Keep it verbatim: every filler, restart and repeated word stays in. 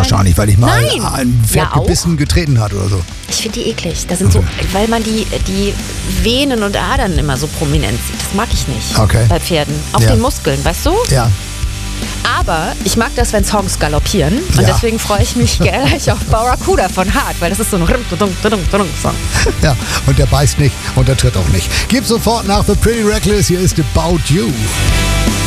wahrscheinlich, weil ich mal Nein. ein Pferd Ja, auch. gebissen getreten hat oder so. Ich finde die eklig. Da sind so, weil man die, die Venen und Adern immer so prominent sieht. Das mag ich nicht. Okay. Bei Pferden. Auf Ja. den Muskeln, weißt du? Ja. Aber ich mag das, wenn Songs galoppieren. Und Ja. deswegen freue ich mich gleich auf Barracuda von Hart, weil das ist so ein Song. Ja, und der beißt nicht und der tritt auch nicht. Gib sofort nach The Pretty Reckless. Hier ist About You.